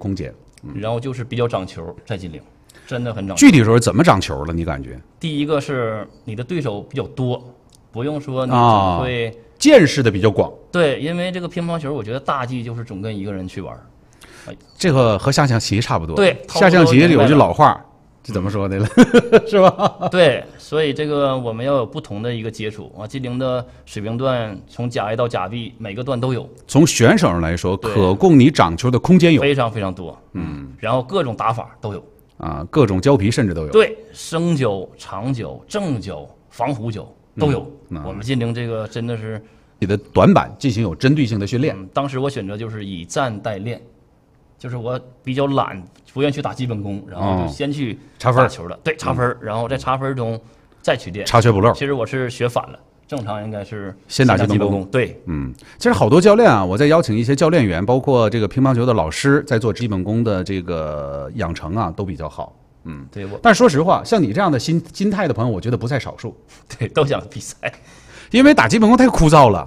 空间。 然后就是比较长球，在金陵真的很长球。 具体说怎么长球了？你感觉？ 第一个是你的对手比较多，不用说你只会见识的比较广。 对，因为这个乒乓球，我觉得大忌就是总跟一个人去玩。 这个和下象棋差不多。 对， 下象棋有句老话，这怎么说的了？是吧？ 对，所以这个我们要有不同的一个接触啊。金陵的水平段从甲 A 到甲 B， 每个段都有。 从选手上来说，可供你长球的空间有非常非常多。然后各种打法都有啊，各种胶皮甚至都有。 对，生胶、长胶、正胶、防糊胶都有。我们金陵这个真的是你的短板进行有针对性的训练。 当时我选择就是以战代练。就是我比较懒，不愿意去打基本功，然后就先去查分打球了，对，查分，然后在查分中再去练， 查缺补漏。 其实我是学反了，正常应该是先打基本功，对， 其实好多教练啊，我在邀请一些教练员，包括这个乒乓球的老师，在做基本功的这个养成啊，都比较好。 对我， 但说实话，像你这样的心态的朋友，我觉得不在少数。 对，都想比赛。 因为打基本功太枯燥了，